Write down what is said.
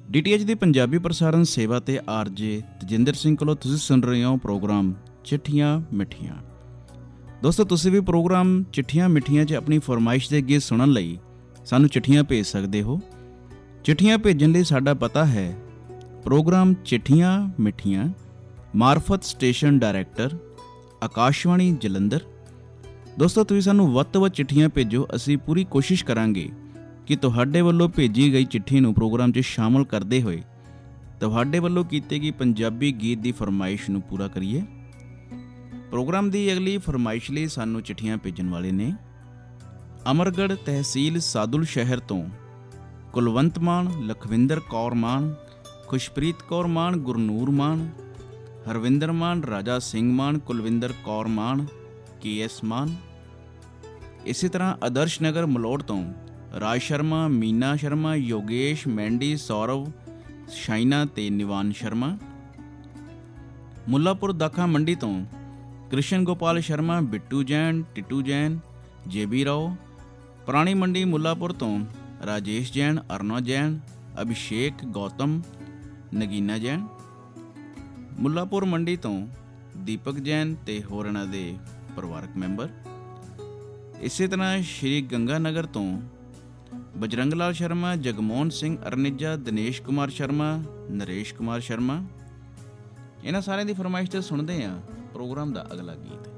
DTH ਦੀ ਪੰਜਾਬੀ ਪ੍ਰਸਾਰਣ ਸੇਵਾ ਤੇ ਆਰਜੇ ਤਜਿੰਦਰ ਸਿੰਘ ਕੋਲੋਂ ਤੁਸੀਂ ਸੁਣ ਰਹੇ ਹੋ ਪ੍ਰੋਗਰਾਮ ਚਿੱਠੀਆਂ ਮਿੱਠੀਆਂ। ਦੋਸਤੋ, ਤੁਸੀਂ ਵੀ ਪ੍ਰੋਗਰਾਮ ਚਿੱਠੀਆਂ ਮਿੱਠੀਆਂ 'ਚ ਆਪਣੀ ਫਰਮਾਇਸ਼ ਦੇ ਗੀਤ ਸੁਣਨ ਲਈ ਸਾਨੂੰ ਚਿੱਠੀਆਂ ਭੇਜ ਸਕਦੇ ਹੋ। ਚਿੱਠੀਆਂ ਭੇਜਣ ਲਈ ਸਾਡਾ ਪਤਾ ਹੈ ਪ੍ਰੋਗਰਾਮ ਚਿੱਠੀਆਂ ਮਿੱਠੀਆਂ, ਮਾਰਫਤ ਸਟੇਸ਼ਨ ਡਾਇਰੈਕਟਰ, ਆਕਾਸ਼ਵਾਣੀ ਜਲੰਧਰ। ਦੋਸਤੋ, ਤੁਸੀਂ ਸਾਨੂੰ ਵੱਧ ਤੋਂ ਵੱਧ ਚਿੱਠੀਆਂ ਭੇਜੋ। ਅਸੀਂ ਪੂਰੀ ਕੋਸ਼ਿਸ਼ ਕਰਾਂਗੇ ਕਿ ਤੁਹਾਡੇ ਵੱਲੋਂ ਭੇਜੀ ਗਈ ਚਿੱਠੀ ਨੂੰ ਪ੍ਰੋਗਰਾਮ 'ਚ ਸ਼ਾਮਲ ਕਰਦੇ ਹੋਏ ਤੁਹਾਡੇ ਵੱਲੋਂ ਕੀਤੀ ਗਈ ਪੰਜਾਬੀ ਗੀਤ ਦੀ ਫਰਮਾਇਸ਼ ਨੂੰ ਪੂਰਾ ਕਰੀਏ। ਪ੍ਰੋਗਰਾਮ ਦੀ ਅਗਲੀ ਫਰਮਾਇਸ਼ ਲਈ ਸਾਨੂੰ ਚਿੱਠੀਆਂ ਭੇਜਣ ਵਾਲੇ ਨੇ ਅਮਰਗੜ੍ਹ ਤਹਿਸੀਲ ਸਾਦੁਲ ਸ਼ਹਿਰ ਤੋਂ ਕੁਲਵੰਤ ਮਾਨ, ਲਖਵਿੰਦਰ ਕੌਰ ਮਾਨ, ਖੁਸ਼ਪ੍ਰੀਤ ਕੌਰ ਮਾਨ, ਗੁਰਨੂਰ ਮਾਨ, ਹਰਵਿੰਦਰ ਮਾਨ, ਰਾਜਾ ਸਿੰਘ ਮਾਨ, ਕੁਲਵਿੰਦਰ ਕੌਰ ਮਾਨ, KS ਮਾਨ। ਇਸੇ ਤਰ੍ਹਾਂ ਆਦਰਸ਼ ਨਗਰ ਮਲੋਟ ਤੋਂ ਰਾਜ ਸ਼ਰਮਾ, ਮੀਨਾ ਸ਼ਰਮਾ, ਯੋਗੇਸ਼, ਮੈਂਡੀ, ਸੌਰਵ, ਸ਼ਾਈਨਾ ਤੇ ਨਿਵਾਨ ਸ਼ਰਮਾ। ਮੁੱਲਾਪੁਰ ਦਾਖਾ ਮੰਡੀ ਤੋਂ ਕ੍ਰਿਸ਼ਨ ਗੋਪਾਲ ਸ਼ਰਮਾ, ਬਿੱਟੂ ਜੈਨ, ਟਿੱਟੂ ਜੈਨ, JB ਰਾਓ। ਪੁਰਾਣੀ ਮੰਡੀ ਮੁੱਲਾਪੁਰ ਤੋਂ ਰਾਜੇਸ਼ ਜੈਨ, ਅਰੁਣਾ ਜੈਨ, ਅਭਿਸ਼ੇਕ, ਗੌਤਮ, ਨਗੀਨਾ ਜੈਨ। ਮੁੱਲਾਪੁਰ ਮੰਡੀ ਤੋਂ ਦੀਪਕ ਜੈਨ ਤੇ ਹੋਰ ਇਹਨਾਂ ਦੇ ਪਰਿਵਾਰਕ ਮੈਂਬਰ। ਇਸੇ ਤਰ੍ਹਾਂ ਸ਼੍ਰੀ ਗੰਗਾ ਨਗਰ ਤੋਂ ਬਜਰੰਗ ਲਾਲ ਸ਼ਰਮਾ, ਜਗਮੋਹਨ ਸਿੰਘ ਅਰਨਿਜਾ, ਦਿਨੇਸ਼ ਕੁਮਾਰ ਸ਼ਰਮਾ, ਨਰੇਸ਼ ਕੁਮਾਰ ਸ਼ਰਮਾ। ਇਹਨਾਂ ਸਾਰਿਆਂ ਦੀ ਫਰਮਾਇਸ਼ ਤੇ ਸੁਣਦੇ ਹਾਂ ਪ੍ਰੋਗਰਾਮ ਦਾ ਅਗਲਾ ਗੀਤ।